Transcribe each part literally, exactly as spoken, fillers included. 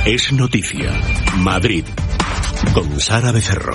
Es noticia. Madrid. Con Sara Becerro.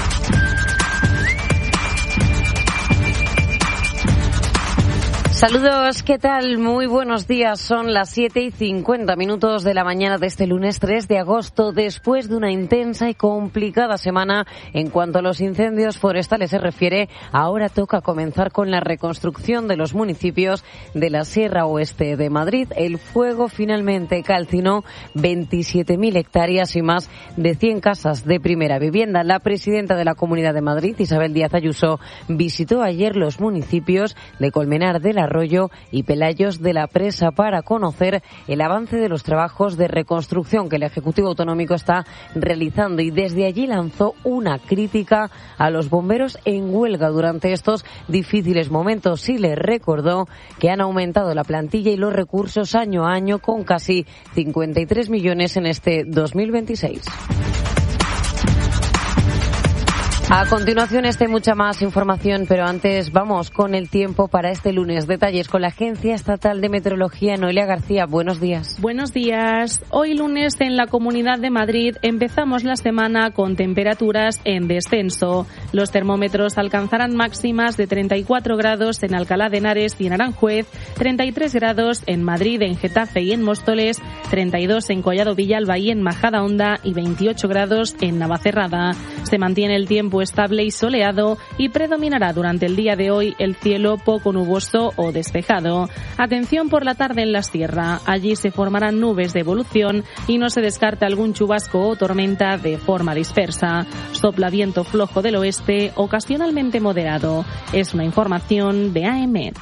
Saludos, ¿qué tal? Muy buenos días. Son las siete y cincuenta minutos de la mañana de este lunes tres de agosto, después de una intensa y complicada semana en cuanto a los incendios forestales se refiere. Ahora toca comenzar con la reconstrucción de los municipios de la Sierra Oeste de Madrid. El fuego finalmente calcinó veintisiete mil hectáreas y más de cien casas de primera vivienda. La presidenta de la Comunidad de Madrid, Isabel Díaz Ayuso, visitó ayer los municipios de Colmenar de la Arroyo y Pelayos de la Presa para conocer el avance de los trabajos de reconstrucción que el Ejecutivo Autonómico está realizando, y desde allí lanzó una crítica a los bomberos en huelga durante estos difíciles momentos y les recordó que han aumentado la plantilla y los recursos año a año con casi cincuenta y tres millones en este dos mil veintiséis. A continuación, esta y mucha más información, pero antes vamos con el tiempo para este lunes. Detalles con la Agencia Estatal de Meteorología. Noelia García, buenos días. Buenos días. Hoy lunes en la Comunidad de Madrid empezamos la semana con temperaturas en descenso. Los termómetros alcanzarán máximas de treinta y cuatro grados en Alcalá de Henares y en Aranjuez, treinta y tres grados en Madrid, en Getafe y en Móstoles, treinta y dos en Collado Villalba y en Majadahonda y veintiocho grados en Navacerrada. Se mantiene el tiempo estable y soleado y predominará durante el día de hoy el cielo poco nuboso o despejado. Atención por la tarde en la sierra. Allí se formarán nubes de evolución y no se descarta algún chubasco o tormenta de forma dispersa. Sopla viento flojo del oeste, ocasionalmente moderado. Es una información de AEMET.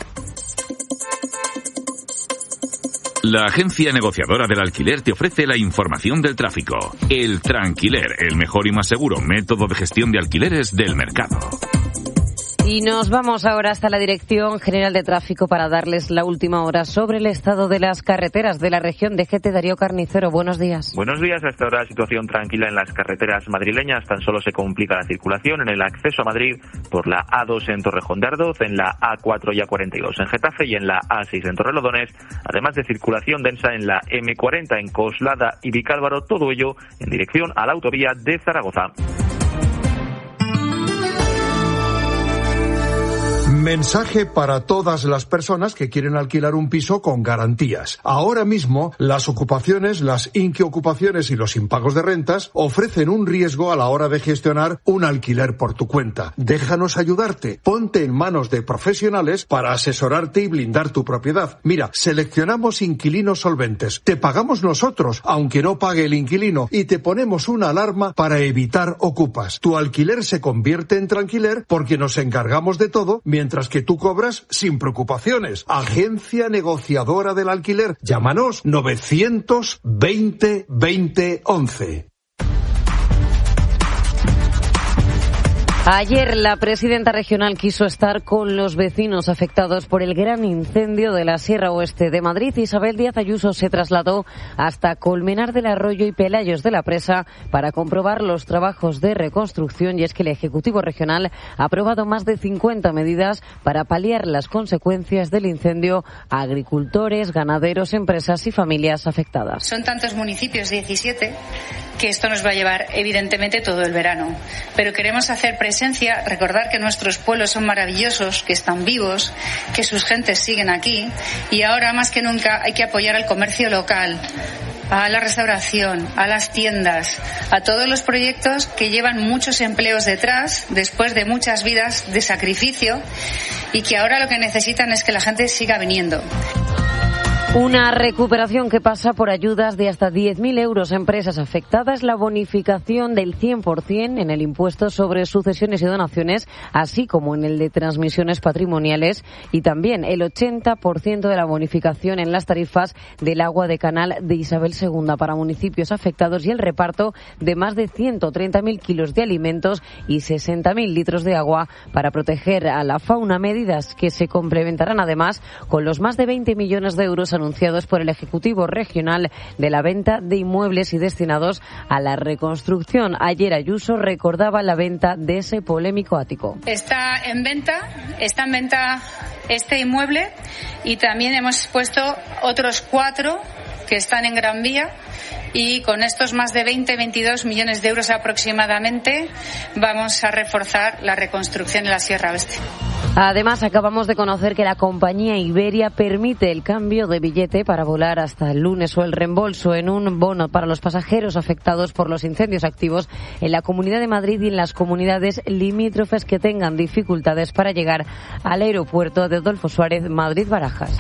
La agencia negociadora del alquiler te ofrece la información del tráfico. El Tranquiler, el mejor y más seguro método de gestión de alquileres del mercado. Y nos vamos ahora hasta la Dirección General de Tráfico para darles la última hora sobre el estado de las carreteras de la región de Gete. Darío Carnicero, buenos días. Buenos días. Hasta ahora situación tranquila en las carreteras madrileñas. Tan solo se complica la circulación en el acceso a Madrid por la A dos en Torrejón de Ardoz, en la A cuatro y A cuarenta y dos en Getafe y en la A seis en Torrelodones, además de circulación densa en la eme cuarenta en Coslada y Vicálvaro, todo ello en dirección a la autovía de Zaragoza. Mensaje para todas las personas que quieren alquilar un piso con garantías. Ahora mismo, las ocupaciones, las inquiocupaciones y los impagos de rentas ofrecen un riesgo a la hora de gestionar un alquiler por tu cuenta. Déjanos ayudarte. Ponte en manos de profesionales para asesorarte y blindar tu propiedad. Mira, seleccionamos inquilinos solventes. Te pagamos nosotros, aunque no pague el inquilino, y te ponemos una alarma para evitar ocupas. Tu alquiler se convierte en tranquiler porque nos encargamos de todo, mientras Mientras que tú cobras sin preocupaciones. Agencia negociadora del alquiler. Llámanos novecientos veinte veinte once. Ayer la presidenta regional quiso estar con los vecinos afectados por el gran incendio de la Sierra Oeste de Madrid. Isabel Díaz Ayuso se trasladó hasta Colmenar del Arroyo y Pelayos de la Presa para comprobar los trabajos de reconstrucción, y es que el Ejecutivo Regional ha aprobado más de cincuenta medidas para paliar las consecuencias del incendio a agricultores, ganaderos, empresas y familias afectadas. Son tantos municipios, diecisiete, que esto nos va a llevar evidentemente todo el verano, pero queremos hacer presencia, recordar que nuestros pueblos son maravillosos, que están vivos, que sus gentes siguen aquí, y ahora más que nunca hay que apoyar al comercio local, a la restauración, a las tiendas, a todos los proyectos que llevan muchos empleos detrás, después de muchas vidas de sacrificio, y que ahora lo que necesitan es que la gente siga viniendo. Una recuperación que pasa por ayudas de hasta diez mil euros a empresas afectadas, la bonificación del cien por ciento en el impuesto sobre sucesiones y donaciones, así como en el de transmisiones patrimoniales, y también el ochenta por ciento de la bonificación en las tarifas del agua de canal de Isabel segunda para municipios afectados, y el reparto de más de ciento treinta mil kilos de alimentos y sesenta mil litros de agua para proteger a la fauna, medidas que se complementarán además con los más de veinte millones de euros anunciados por el Ejecutivo Regional de la venta de inmuebles y destinados a la reconstrucción. Ayer Ayuso recordaba la venta de ese polémico ático. Está en venta, está en venta este inmueble, y también hemos puesto otros cuatro que están en Gran Vía y con estos más de veinte, veintidós millones de euros aproximadamente vamos a reforzar la reconstrucción en la Sierra Oeste. Además, acabamos de conocer que la compañía Iberia permite el cambio de billete para volar hasta el lunes o el reembolso en un bono para los pasajeros afectados por los incendios activos en la Comunidad de Madrid y en las comunidades limítrofes que tengan dificultades para llegar al aeropuerto de Adolfo Suárez Madrid-Barajas.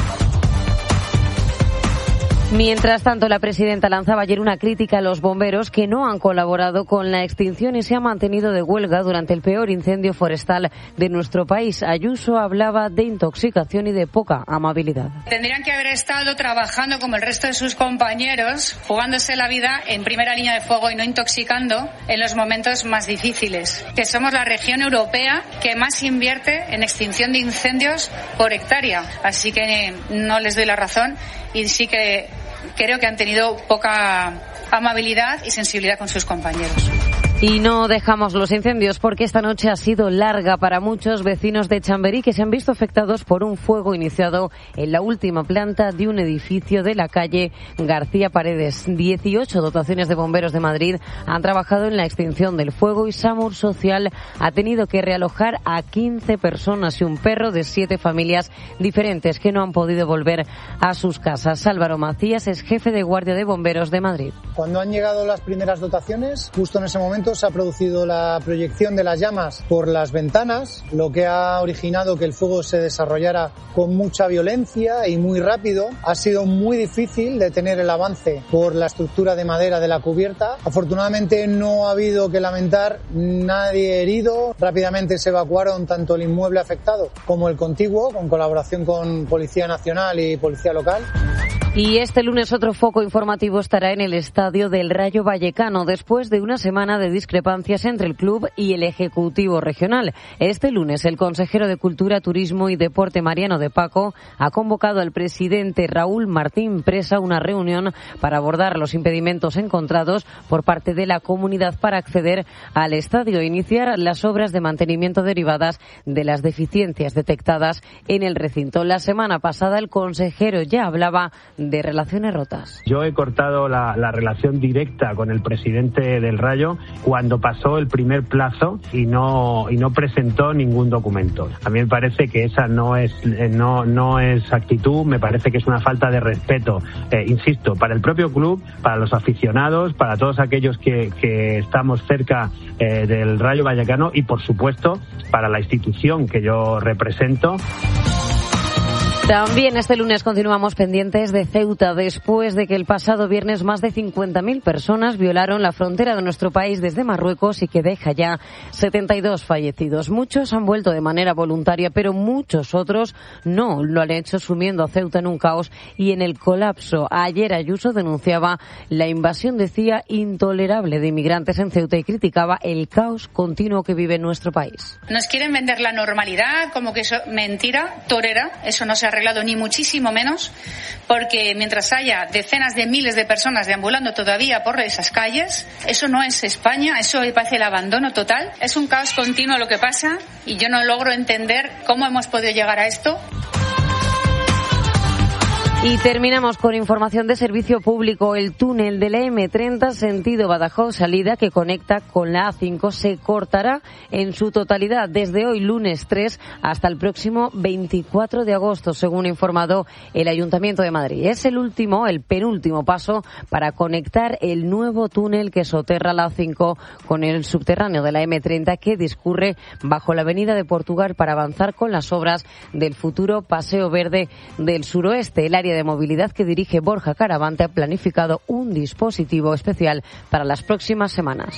Mientras tanto, la presidenta lanzaba ayer una crítica a los bomberos que no han colaborado con la extinción y se han mantenido de huelga durante el peor incendio forestal de nuestro país. Ayuso hablaba de intoxicación y de poca amabilidad. Tendrían que haber estado trabajando como el resto de sus compañeros, jugándose la vida en primera línea de fuego y no intoxicando en los momentos más difíciles. Que somos la región europea que más invierte en extinción de incendios por hectárea. Así que no les doy la razón y sí que creo que han tenido poca amabilidad y sensibilidad con sus compañeros. Y no dejamos los incendios porque esta noche ha sido larga para muchos vecinos de Chamberí que se han visto afectados por un fuego iniciado en la última planta de un edificio de la calle García Paredes. dieciocho dotaciones de bomberos de Madrid han trabajado en la extinción del fuego y SAMUR Social ha tenido que realojar a quince personas y un perro de siete familias diferentes que no han podido volver a sus casas. Álvaro Macías es jefe de guardia de bomberos de Madrid. Cuando han llegado las primeras dotaciones, justo en ese momento se ha producido la proyección de las llamas por las ventanas, lo que ha originado que el fuego se desarrollara con mucha violencia y muy rápido. Ha sido muy difícil detener el avance por la estructura de madera de la cubierta. Afortunadamente no ha habido que lamentar nadie herido. Rápidamente se evacuaron tanto el inmueble afectado como el contiguo, con colaboración con Policía Nacional y Policía Local. Y este lunes otro foco informativo estará en el estadio del Rayo Vallecano después de una semana de discrepancias entre el club y el Ejecutivo Regional. Este lunes el consejero de Cultura, Turismo y Deporte Mariano de Paco ha convocado al presidente Raúl Martín Presa a una reunión para abordar los impedimentos encontrados por parte de la comunidad para acceder al estadio e iniciar las obras de mantenimiento derivadas de las deficiencias detectadas en el recinto. La semana pasada el consejero ya hablaba de relaciones rotas. Yo he cortado la, la relación directa con el presidente del Rayo cuando pasó el primer plazo y no y no presentó ningún documento. A mí me parece que esa no es no no es actitud, me parece que es una falta de respeto, eh, insisto, para el propio club, para los aficionados, para todos aquellos que, que estamos cerca eh, del Rayo Vallecano y, por supuesto, para la institución que yo represento. También este lunes continuamos pendientes de Ceuta después de que el pasado viernes más de cincuenta mil personas violaron la frontera de nuestro país desde Marruecos y que deja ya setenta y dos fallecidos. Muchos han vuelto de manera voluntaria, pero muchos otros no lo han hecho, sumiendo a Ceuta en un caos y en el colapso. Ayer Ayuso denunciaba la invasión, decía, intolerable de inmigrantes en Ceuta y criticaba el caos continuo que vive nuestro país. Nos quieren vender la normalidad como que eso mentira, torera, eso no se ha arreglado ni muchísimo menos, porque mientras haya decenas de miles de personas deambulando todavía por esas calles, eso no es España, eso me parece el abandono total. Es un caos continuo lo que pasa y yo no logro entender cómo hemos podido llegar a esto. Y terminamos con información de servicio público. El túnel de la eme treinta sentido Badajoz salida que conecta con la a cinco se cortará en su totalidad desde hoy lunes tres hasta el próximo veinticuatro de agosto, según ha informado el Ayuntamiento de Madrid. Es el último, el penúltimo paso para conectar el nuevo túnel que soterra la a cinco con el subterráneo de la eme treinta que discurre bajo la avenida de Portugal para avanzar con las obras del futuro Paseo Verde del Suroeste. El área de movilidad que dirige Borja Caravante ha planificado un dispositivo especial para las próximas semanas.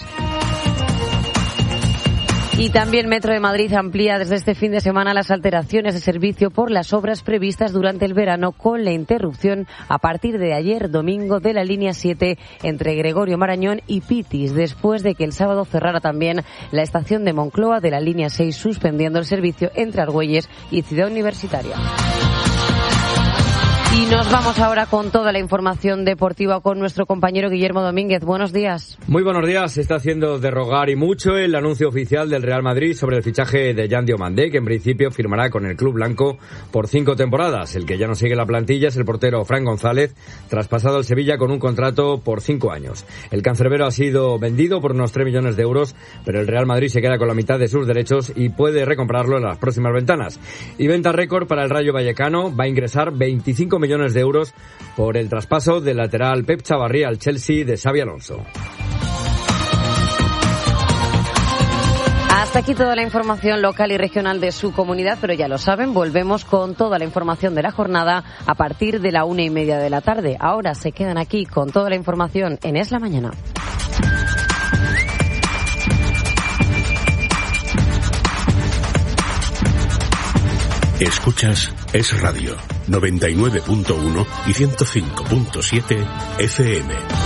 Y también Metro de Madrid amplía desde este fin de semana las alteraciones de servicio por las obras previstas durante el verano, con la interrupción a partir de ayer domingo de la línea siete entre Gregorio Marañón y Pitis, después de que el sábado cerrara también la estación de Moncloa de la línea seis, suspendiendo el servicio entre Argüelles y Ciudad Universitaria. Y nos vamos ahora con toda la información deportiva con nuestro compañero Guillermo Domínguez. Buenos días. Muy buenos días. Se está haciendo de rogar y mucho el anuncio oficial del Real Madrid sobre el fichaje de Yan Diomandé, que en principio firmará con el club blanco por cinco temporadas. El que ya no sigue la plantilla es el portero Fran González, traspasado al Sevilla con un contrato por cinco años. El cancerbero ha sido vendido por unos tres millones de euros, pero el Real Madrid se queda con la mitad de sus derechos y puede recomprarlo en las próximas ventanas. Y venta récord para el Rayo Vallecano, va a ingresar veinticinco millones de euros por el traspaso del lateral Pep Chavarría al Chelsea de Xabi Alonso. Hasta aquí toda la información local y regional de su comunidad, pero ya lo saben, volvemos con toda la información de la jornada a partir de la una y media de la tarde. Ahora se quedan aquí con toda la información en Es la Mañana. Escuchas Es Radio, noventa y nueve punto uno y ciento cinco punto siete F M.